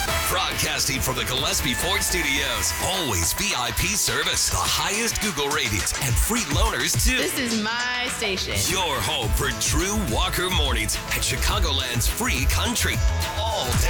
Broadcasting from the Gillespie Ford Studios. Always VIP service, the highest Google ratings, and free loaners, too. This is my station. Your home for Drew Walker mornings at Chicagoland's free country. All day.